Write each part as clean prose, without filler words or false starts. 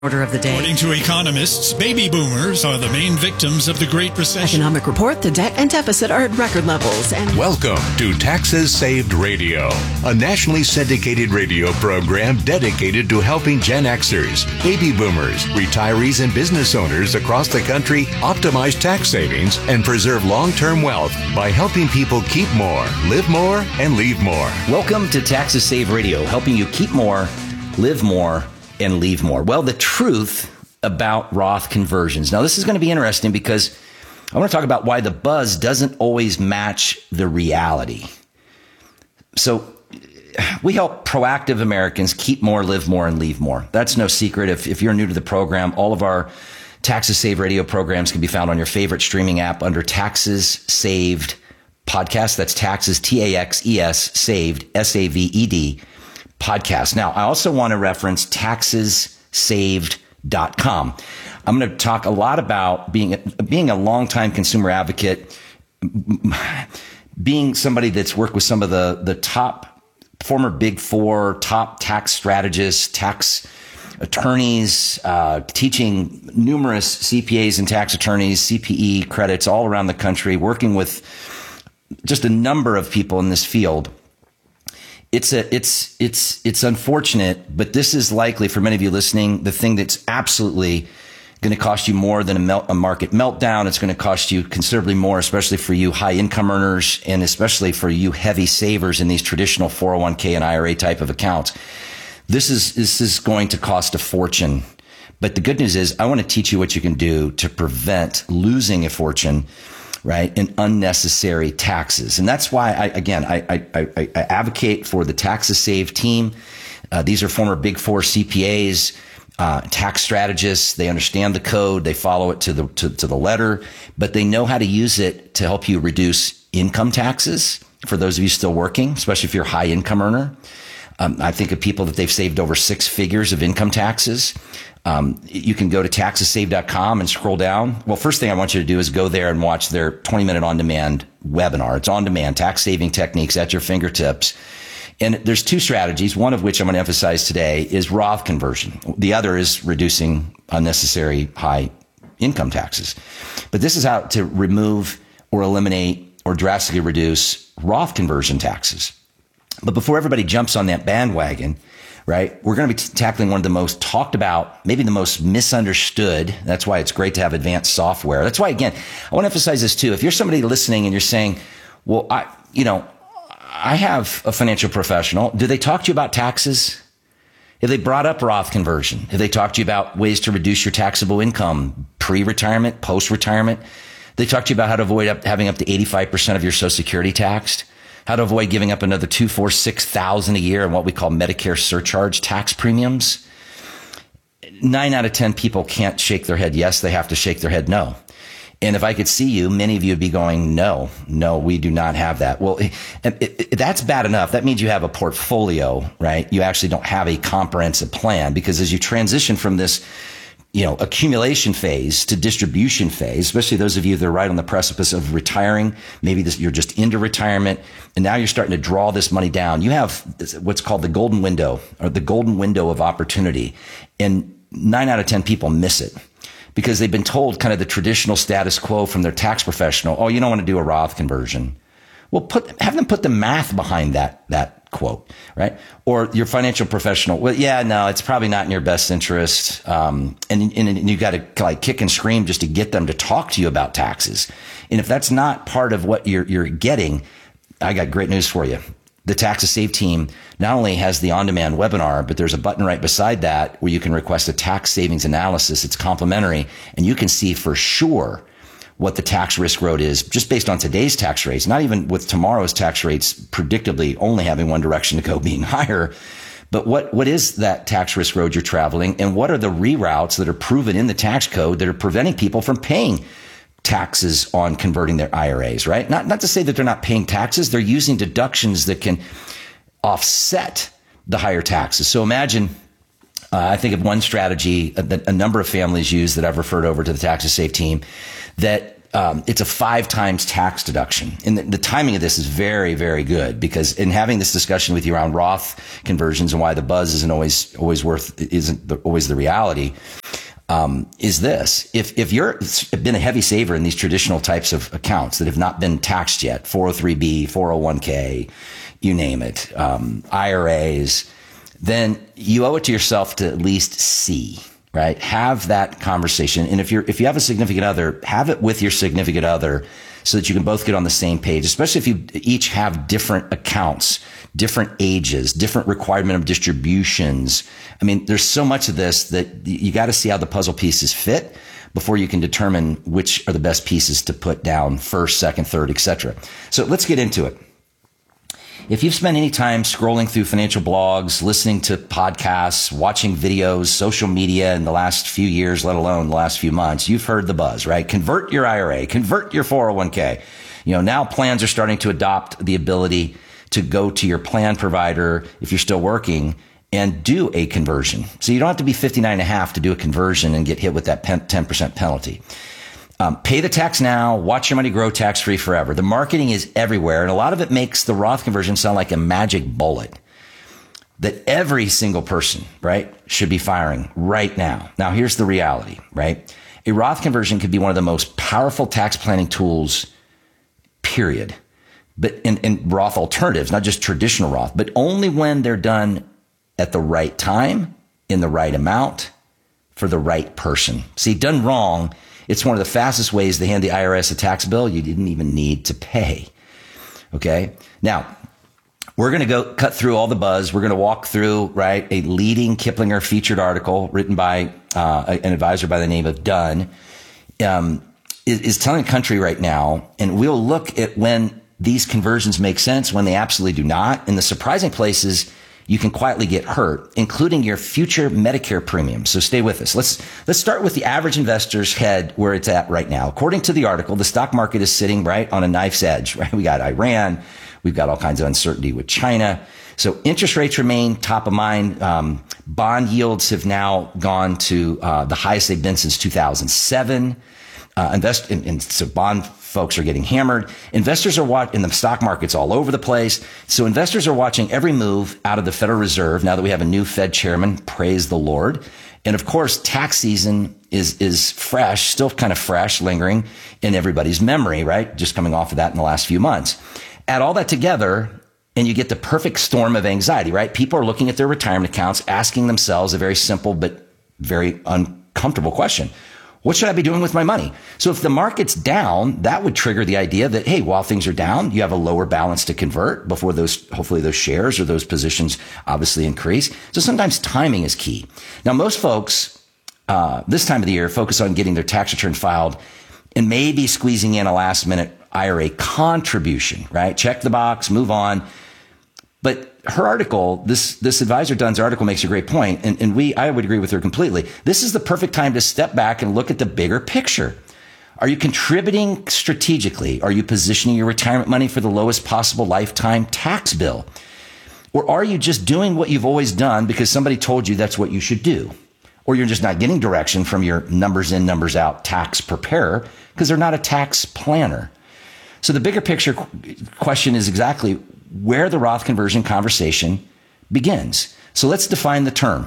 Order of the day. According to economists, baby boomers are the main victims of the Great Recession. Economic report, the debt and deficit are at record levels. And welcome to Taxes Saved Radio, a nationally syndicated radio program dedicated to helping Gen Xers, baby boomers, retirees, and business owners across the country optimize tax savings and preserve long-term wealth by helping people keep more, live more, and leave more. Welcome to Taxes Saved Radio, helping you keep more, live more, and leave more. Well, the truth about Roth conversions. Now, this is going to be interesting because I want to talk about why the buzz doesn't always match the reality. So we help proactive Americans keep more, live more, and leave more. That's no secret. If you're new to the program, all of our Taxes Saved Radio programs can be found on your favorite streaming app under Taxes Saved Podcast. That's Taxes, T-A-X-E-S, Saved, S-A-V-E-D. Podcast. Now, I also want to reference taxessaved.com. I'm going to talk a lot about being a longtime consumer advocate, being somebody that's worked with some of the top former Big Four, top tax strategists, tax attorneys, teaching numerous CPAs and tax attorneys, CPE credits all around the country, working with just a number of people in this field. It's unfortunate, but this is likely for many of you listening, the thing that's absolutely going to cost you more than a market meltdown. It's going to cost you considerably more, especially for you high income earners and especially for you heavy savers in these traditional 401k and IRA type of accounts. This is going to cost a fortune. But the good news is I want to teach you what you can do to prevent losing a fortune, right, in unnecessary taxes. And that's why I advocate for the Taxes Saved team. These are former Big Four CPAs, tax strategists. They understand the code. They follow it to the letter, but they know how to use it to help you reduce income taxes for those of you still working, especially if you're a high income earner. I think of people that they've saved over six figures of income taxes. You can go to taxessaved.com and scroll down. Well, first thing I want you to do is go there and watch their 20-minute on-demand webinar. It's on demand, tax saving techniques at your fingertips. And there's two strategies, one of which I'm going to emphasize today is Roth conversion. The other is reducing unnecessary high income taxes. But this is how to remove or eliminate or drastically reduce Roth conversion taxes. But before everybody jumps on that bandwagon, right, we're going to be tackling one of the most talked about, maybe the most misunderstood. That's why it's great to have advanced software. That's why, again, I want to emphasize this too. If you're somebody listening and you're saying, well, I have a financial professional. Do they talk to you about taxes? Have they brought up Roth conversion? Have they talked to you about ways to reduce your taxable income, pre-retirement, post-retirement? They talk to you about how to avoid having up to 85% of your Social Security taxed? How to avoid giving up another $2,000, $4,000, $6,000 a year in what we call Medicare surcharge tax premiums? 9 out of 10 people can't shake their head yes. They have to shake their head no. And if I could see you, many of you would be going, no, we do not have that. Well, that's bad enough. That means you have a portfolio, right? You actually don't have a comprehensive plan, because as you transition from this accumulation phase to distribution phase, especially those of you that are right on the precipice of retiring, maybe you're just into retirement, and now you're starting to draw this money down. You have what's called the golden window, or the golden window of opportunity. And 9 out of 10 people miss it because they've been told kind of the traditional status quo from their tax professional. Oh, you don't want to do a Roth conversion. Well, have them put the math behind that quote, right? Or your financial professional. Well, yeah, no, it's probably not in your best interest. And you got to like kick and scream just to get them to talk to you about taxes. And if that's not part of what you're getting, I got great news for you. The Taxes Saved team not only has the on-demand webinar, but there's a button right beside that where you can request a tax savings analysis. It's complimentary, and you can see for sure what the tax risk road is just based on today's tax rates, not even with tomorrow's tax rates predictably only having one direction to go, being higher. But what is that tax risk road you're traveling, and what are the reroutes that are proven in the tax code that are preventing people from paying taxes on converting their IRAs, right? Not to say that they're not paying taxes. They're using deductions that can offset the higher taxes. So imagine, I think of one strategy that a number of families use that I've referred over to the Taxes Saved team, that it's a 5 times tax deduction. And the timing of this is very, very good, because in having this discussion with you around Roth conversions and why the buzz isn't always the reality, is this. If you're been a heavy saver in these traditional types of accounts that have not been taxed yet, 403B, 401k, you name it, IRAs, then you owe it to yourself to at least see, right? Have that conversation. And if you have a significant other, have it with your significant other so that you can both get on the same page, especially if you each have different accounts, different ages, different requirement of distributions. I mean, there's so much of this that you got to see how the puzzle pieces fit before you can determine which are the best pieces to put down first, second, third, etc. So let's get into it. If you've spent any time scrolling through financial blogs, listening to podcasts, watching videos, social media in the last few years, let alone the last few months, you've heard the buzz, right? Convert your IRA, convert your 401k. Now plans are starting to adopt the ability to go to your plan provider if you're still working and do a conversion. So you don't have to be 59 and a half to do a conversion and get hit with that 10% penalty. Pay the tax now, watch your money grow tax-free forever. The marketing is everywhere, and a lot of it makes the Roth conversion sound like a magic bullet that every single person, right, should be firing right now. Now, here's the reality, right? A Roth conversion could be one of the most powerful tax planning tools, period. But in Roth alternatives, not just traditional Roth, but only when they're done at the right time, in the right amount, for the right person. See, done wrong, it's one of the fastest ways to hand the IRS a tax bill you didn't even need to pay. Okay? Now, we're going to go cut through all the buzz. We're going to walk through, right, a leading Kiplinger featured article written by an advisor by the name of Dunn, is telling the country right now, and we'll look at when these conversions make sense, when they absolutely do not, and the surprising places you can quietly get hurt, including your future Medicare premium. So stay with us. Let's start with the average investor's head where it's at right now. According to the article, the stock market is sitting right on a knife's edge, right? We got Iran. We've got all kinds of uncertainty with China. So interest rates remain top of mind. Bond yields have now gone to the highest they've been since 2007. So bond folks are getting hammered. Investors are in the stock market's all over the place. So investors are watching every move out of the Federal Reserve now that we have a new Fed chairman. Praise the Lord. And of course, tax season is fresh, still kind of fresh, lingering in everybody's memory, right? Just coming off of that in the last few months. Add all that together, and you get the perfect storm of anxiety, right? People are looking at their retirement accounts, asking themselves a very simple but very uncomfortable question. What should I be doing with my money? So if the market's down, that would trigger the idea that, hey, while things are down, you have a lower balance to convert before hopefully those shares or those positions obviously increase. So sometimes timing is key. Now, most folks, this time of the year, focus on getting their tax return filed and maybe squeezing in a last minute IRA contribution, right? Check the box, move on. But her article, this advisor Dunn's article makes a great point, and I would agree with her completely. This is the perfect time to step back and look at the bigger picture. Are you contributing strategically? Are you positioning your retirement money for the lowest possible lifetime tax bill? Or are you just doing what you've always done because somebody told you that's what you should do? Or you're just not getting direction from your numbers in, numbers out tax preparer because they're not a tax planner. So the bigger picture question is exactly where the Roth conversion conversation begins. So let's define the term,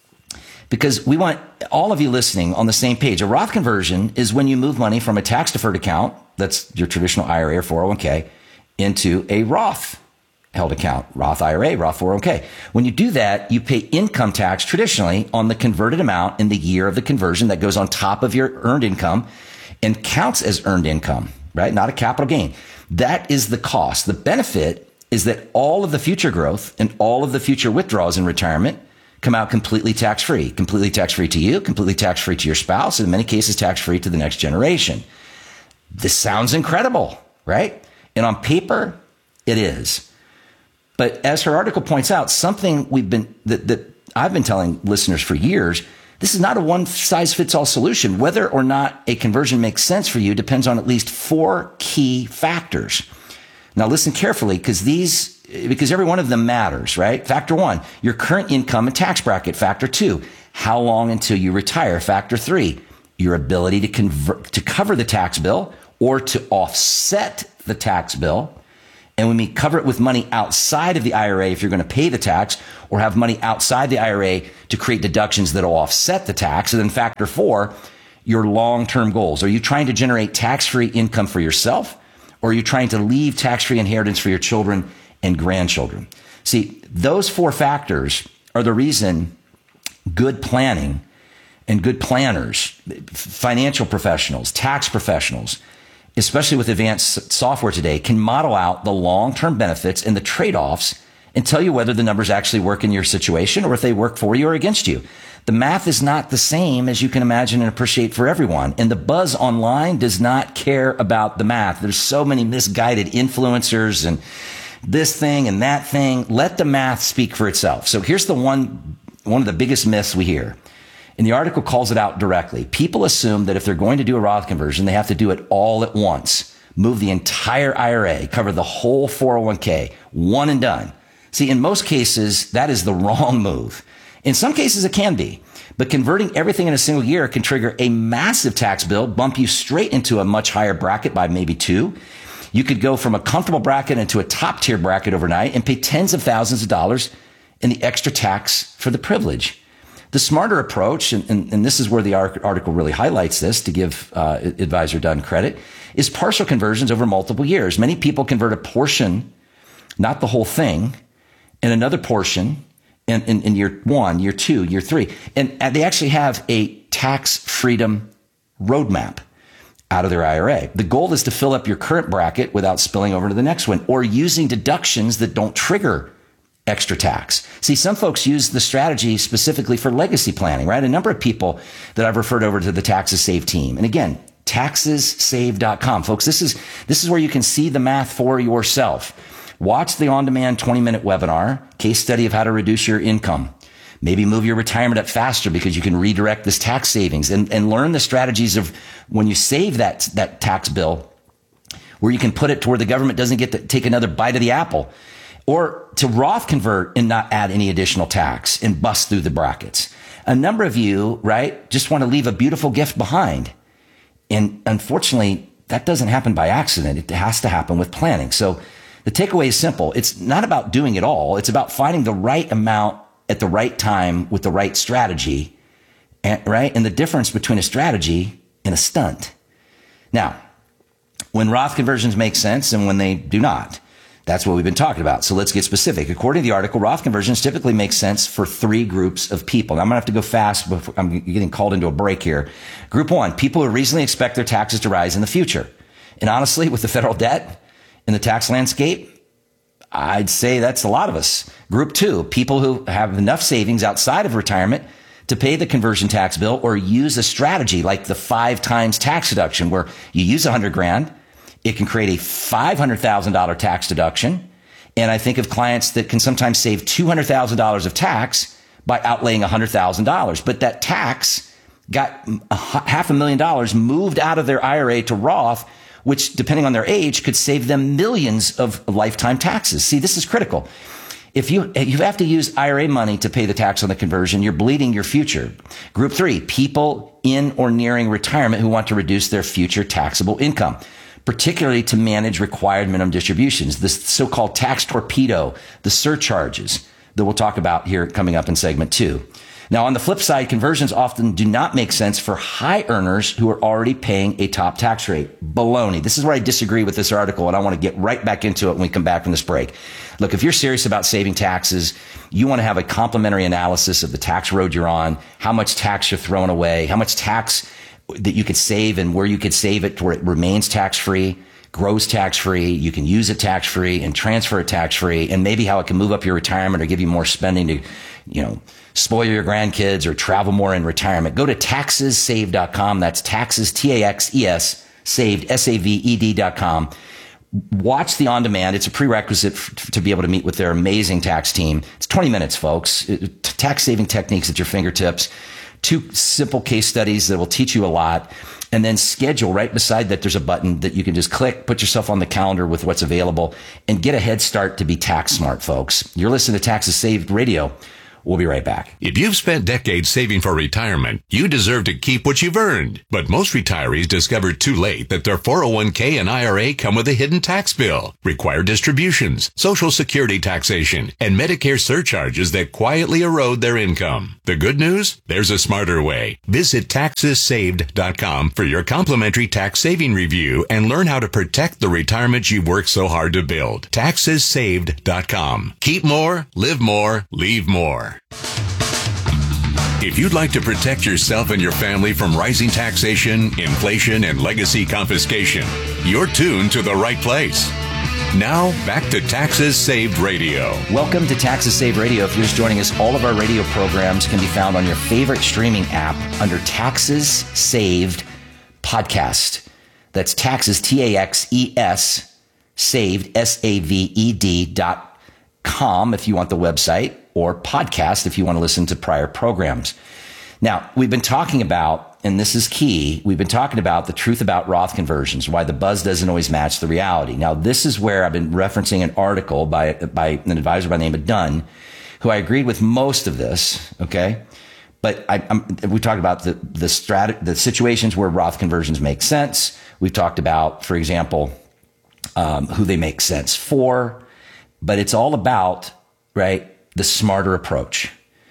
because we want all of you listening on the same page. A Roth conversion is when you move money from a tax deferred account, that's your traditional IRA or 401k, into a Roth held account, Roth IRA, Roth 401k. When you do that, you pay income tax traditionally on the converted amount in the year of the conversion that goes on top of your earned income and counts as earned income, right? Not a capital gain. That is the cost. The benefit is that all of the future growth and all of the future withdrawals in retirement come out completely tax-free to you, completely tax-free to your spouse, and in many cases tax-free to the next generation. This sounds incredible, right? And on paper, it is. But as her article points out, something that I've been telling listeners for years, this is not a one-size-fits-all solution. Whether or not a conversion makes sense for you depends on at least 4 key factors. Now listen carefully, because every one of them matters, right? Factor 1, your current income and tax bracket. Factor 2, how long until you retire. Factor 3, your ability to cover the tax bill or to offset the tax bill. And when we cover it with money outside of the IRA, if you're going to pay the tax, or have money outside the IRA to create deductions that will offset the tax. And then factor 4, your long-term goals. Are you trying to generate tax-free income for yourself, or are you trying to leave tax-free inheritance for your children and grandchildren? See, those 4 factors are the reason good planning and good planners, financial professionals, tax professionals, especially with advanced software today, can model out the long-term benefits and the trade-offs and tell you whether the numbers actually work in your situation or if they work for you or against you. The math is not the same as you can imagine and appreciate for everyone. And the buzz online does not care about the math. There's so many misguided influencers and this thing and that thing. Let the math speak for itself. So here's the one of the biggest myths we hear. And the article calls it out directly. People assume that if they're going to do a Roth conversion, they have to do it all at once. Move the entire IRA, cover the whole 401k, one and done. See, in most cases, that is the wrong move. In some cases, it can be. But converting everything in a single year can trigger a massive tax bill, bump you straight into a much higher bracket by maybe 2. You could go from a comfortable bracket into a top tier bracket overnight and pay tens of thousands of dollars in the extra tax for the privilege. The smarter approach, and this is where the article really highlights this to give Advisor Dunn credit, is partial conversions over multiple years. Many people convert a portion, not the whole thing, and another portion in year 1, year 2, year 3. And they actually have a tax freedom roadmap out of their IRA. The goal is to fill up your current bracket without spilling over to the next one or using deductions that don't trigger extra tax. See, some folks use the strategy specifically for legacy planning, right? A number of people that I've referred over to the Taxes Saved team. And again, taxessaved.com. Folks, this is where you can see the math for yourself. Watch the on-demand 20-minute webinar, case study of how to reduce your income. Maybe move your retirement up faster because you can redirect this tax savings and learn the strategies of when you save that tax bill, where you can put it to where the government doesn't get to take another bite of the apple. Or to Roth convert and not add any additional tax and bust through the brackets. A number of you, right, just want to leave a beautiful gift behind. And unfortunately, that doesn't happen by accident. It has to happen with planning. So the takeaway is simple. It's not about doing it all. It's about finding the right amount at the right time with the right strategy, right? And the difference between a strategy and a stunt. Now, when Roth conversions make sense and when they do not. That's what we've been talking about. So let's get specific. According to the article, Roth conversions typically make sense for 3 groups of people. Now, I'm going to have to go fast before I'm getting called into a break here. Group 1, people who reasonably expect their taxes to rise in the future. And honestly, with the federal debt in the tax landscape, I'd say that's a lot of us. Group 2, people who have enough savings outside of retirement to pay the conversion tax bill or use a strategy like the 5 times tax deduction where you use $100,000. It can create a $500,000 tax deduction. And I think of clients that can sometimes save $200,000 of tax by outlaying $100,000. But that tax got $500,000 moved out of their IRA to Roth, which, depending on their age, could save them millions of lifetime taxes. See, this is critical. If you have to use IRA money to pay the tax on the conversion, you're bleeding your future. Group 3, people in or nearing retirement who want to reduce their future taxable income, particularly to manage required minimum distributions, this so-called tax torpedo, the surcharges that we'll talk about here coming up in segment 2. Now, on the flip side, conversions often do not make sense for high earners who are already paying a top tax rate. Baloney. This is where I disagree with this article, and I want to get right back into it when we come back from this break. Look, if you're serious about saving taxes, you want to have a complimentary analysis of the tax road you're on, how much tax you're throwing away, how much tax that you could save and where you could save it to where it remains tax-free, grows tax-free, you can use it tax-free and transfer it tax-free, and maybe how it can move up your retirement or give you more spending to, spoil your grandkids or travel more in retirement. Go to taxessaved.com. That's taxes, T-A-X-E-S, saved, S-A-V-E-D.com. Watch the on-demand. It's a prerequisite to be able to meet with their amazing tax team. It's 20 minutes, folks. Tax-saving techniques at your fingertips. 2 simple case studies that will teach you a lot, and then schedule. Right beside that, there's a button that you can just click, put yourself on the calendar with what's available, and get a head start to be tax smart, folks. You're listening to Taxes Saved Radio We'll be right back. If you've spent decades saving for retirement, you deserve to keep what you've earned. But most retirees discover too late that their 401k and IRA come with a hidden tax bill, required distributions, Social Security taxation, and Medicare surcharges that quietly erode their income. The good news? There's a smarter way. Visit TaxesSaved.com for your complimentary tax saving review and learn how to protect the retirement you've worked so hard to build. TaxesSaved.com. Keep more, live more, leave more. If you'd like to protect yourself and your family from rising taxation, inflation, and legacy confiscation, you're tuned to the right place. Now, back to Taxes Saved Radio. Welcome to Taxes Saved Radio. If you're just joining us, all of our radio programs can be found on your favorite streaming app under Taxes Saved Podcast. That's Taxes, T-A-X-E-S, Saved, SAVED.com if you want the website, or podcast if you want to listen to prior programs. Now, we've been talking about, and this is key, we've been talking about the truth about Roth conversions, why the buzz doesn't always match the reality. Now, this is where I've been referencing an article by an advisor by the name of Dunn, who I agreed with most of this, okay? But we talked about the situations where Roth conversions make sense. We've talked about, for example, who they make sense for. But it's all about, right, the smarter approach.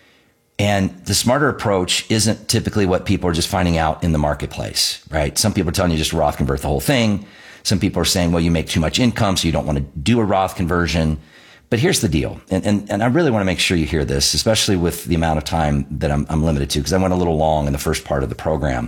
And the smarter approach isn't typically what people are just finding out in the marketplace, right? Some people are telling you just Roth convert the whole thing. Some people are saying, well, you make too much income, so you don't want to do a Roth conversion. But here's the deal. And I really want to make sure you hear this, especially with the amount of time that I'm limited to, because I went a little long in the first part of the program.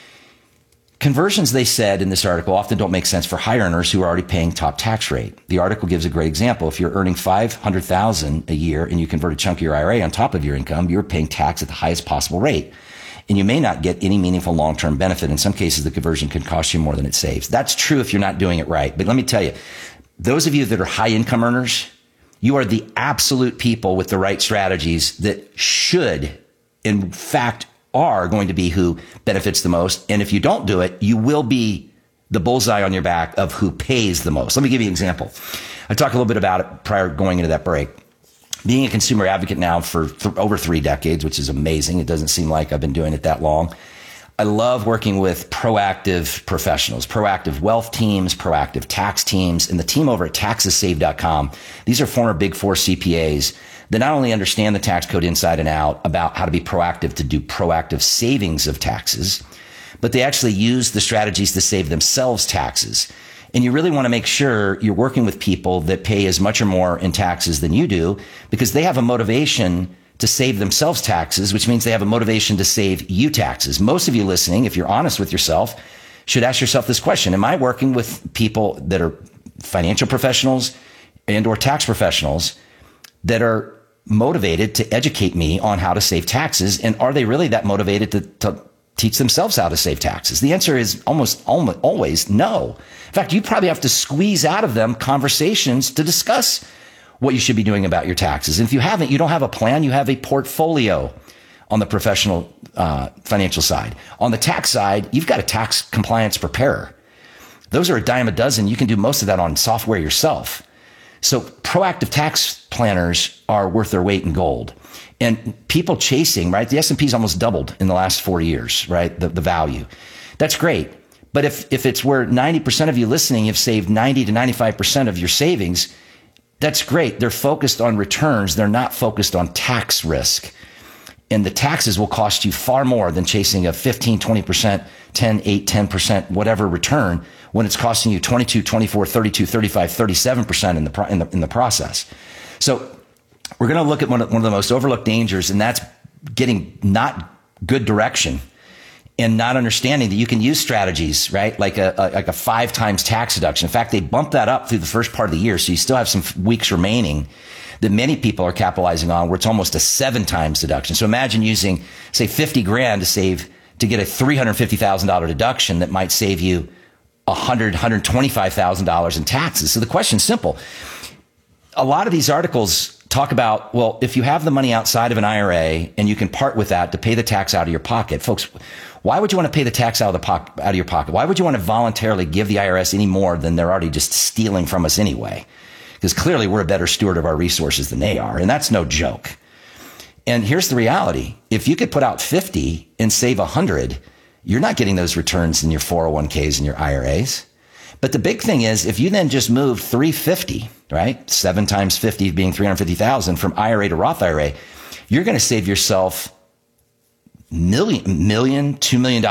Conversions, they said in this article, often don't make sense for high earners who are already paying top tax rate. The article gives a great example. If you're earning $500,000 a year and you convert a chunk of your IRA on top of your income, you're paying tax at the highest possible rate. And you may not get any meaningful long-term benefit. In some cases, the conversion can cost you more than it saves. That's true if you're not doing it right. But let me tell you, those of you that are high income earners, you are the absolute people with the right strategies that should, in fact, are going to be who benefits the most. And if you don't do it, you will be the bullseye on your back of who pays the most. Let me give you an example. I talked a little bit about it prior to going into that break. Being a consumer advocate now for over 3 decades, which is amazing. It doesn't seem like I've been doing it that long. I love working with proactive professionals, proactive wealth teams, proactive tax teams, and the team over at TaxesSaved.com. These are former Big Four CPAs that not only understand the tax code inside and out about how to be proactive to do proactive savings of taxes, but they actually use the strategies to save themselves taxes. And you really want to make sure you're working with people that pay as much or more in taxes than you do, because they have a motivation to save themselves taxes, which means they have a motivation to save you taxes. Most of you listening, if you're honest with yourself, should ask yourself this question. Am I working with people that are financial professionals and or tax professionals that are motivated to educate me on how to save taxes? And are they really that motivated to teach themselves how to save taxes? The answer is almost always no. In fact, you probably have to squeeze out of them conversations to discuss what you should be doing about your taxes. And if you haven't, you don't have a plan, you have a portfolio on the professional financial side. On the tax side, you've got a tax compliance preparer. Those are a dime a dozen. You can do most of that on software yourself. So proactive tax planners are worth their weight in gold. And people chasing, right? The S&P's almost doubled in the last 4 years, right? The value. That's great. But if it's where 90% of you listening have saved 90 to 95% of your savings, that's great. They're focused on returns. They're not focused on tax risk. And the taxes will cost you far more than chasing a 15, 20%, 10, 8, 10%, whatever return when it's costing you 22, 24, 32, 35, 37% in the process. So we're going to look at one of the most overlooked dangers, and that's getting not good direction and not understanding that you can use strategies, right? Like a 5 times tax deduction. In fact, they bumped that up through the first part of the year. So you still have some weeks remaining that many people are capitalizing on where it's almost a 7 times deduction. So imagine using, say, 50 grand to get a $350,000 deduction that might save you $125,000 in taxes. So the question's simple. A lot of these articles talk about, well, if you have the money outside of an IRA and you can part with that to pay the tax out of your pocket, folks, why would you want to pay the tax out of your pocket? Why would you want to voluntarily give the IRS any more than they're already just stealing from us anyway? Because clearly we're a better steward of our resources than they are. And that's no joke. And here's the reality. If you could put out 50 and save 100, you're not getting those returns in your 401ks and your IRAs. But the big thing is, if you then just move 350, right? 7 times 50 being 350,000 from IRA to Roth IRA, you're going to save yourself $2 million